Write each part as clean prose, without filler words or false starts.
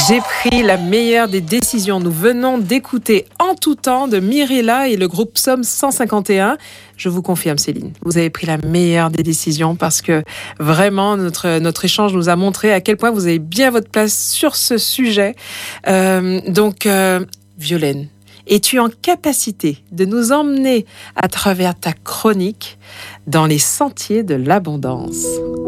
J'ai pris la meilleure des décisions. Nous venons d'écouter En tout temps de Mirella et le groupe Psaume 151. Je vous confirme, Céline, vous avez pris la meilleure des décisions parce que vraiment, notre échange nous a montré à quel point vous avez bien votre place sur ce sujet. Violaine, es-tu en capacité de nous emmener à travers ta chronique dans les sentiers de l'abondance ?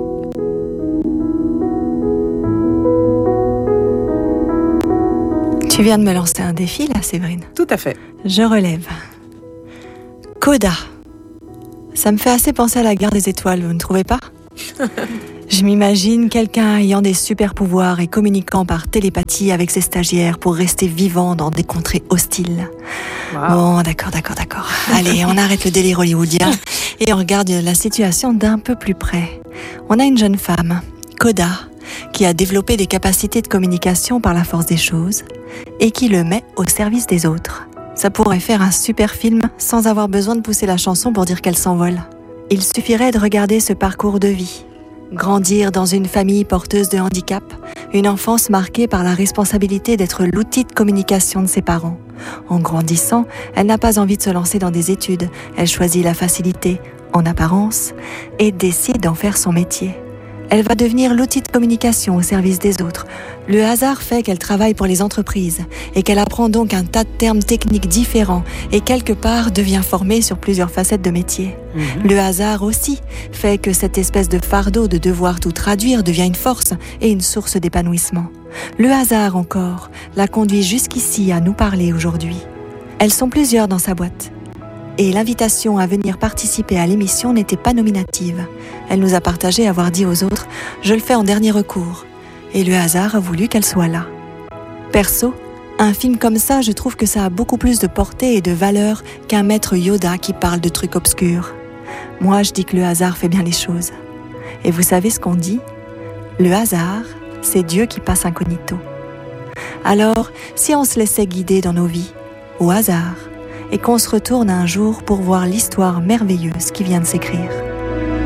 Tu viens de me lancer un défi là, Séverine. Tout à fait. Je relève. Coda. Ça me fait assez penser à la guerre des étoiles, vous ne trouvez pas ? Je m'imagine quelqu'un ayant des super pouvoirs et communiquant par télépathie avec ses stagiaires pour rester vivant dans des contrées hostiles. Wow. Bon, d'accord. Allez, on arrête le délire hollywoodien et on regarde la situation d'un peu plus près. On a une jeune femme, Coda, qui a développé des capacités de communication par la force des choses et qui le met au service des autres. Ça pourrait faire un super film sans avoir besoin de pousser la chanson pour dire qu'elle s'envole. Il suffirait de regarder ce parcours de vie. Grandir dans une famille porteuse de handicap, une enfance marquée par la responsabilité d'être l'outil de communication de ses parents. En grandissant, elle n'a pas envie de se lancer dans des études. Elle choisit la facilité, en apparence, et décide d'en faire son métier. Elle va devenir l'outil de communication au service des autres. Le hasard fait qu'elle travaille pour les entreprises et qu'elle apprend donc un tas de termes techniques différents et quelque part devient formée sur plusieurs facettes de métier. Le hasard aussi fait que cette espèce de fardeau de devoir tout traduire devient une force et une source d'épanouissement. Le hasard encore la conduit jusqu'ici à nous parler aujourd'hui. Elles sont plusieurs dans sa boîte. Et l'invitation à venir participer à l'émission n'était pas nominative. Elle nous a partagé avoir dit aux autres « Je le fais en dernier recours ». Et le hasard a voulu qu'elle soit là. Perso, un film comme ça, je trouve que ça a beaucoup plus de portée et de valeur qu'un maître Yoda qui parle de trucs obscurs. Moi, je dis que le hasard fait bien les choses. Et vous savez ce qu'on dit ? Le hasard, c'est Dieu qui passe incognito. Alors, si on se laissait guider dans nos vies, au hasard, et qu'on se retourne un jour pour voir l'histoire merveilleuse qui vient de s'écrire.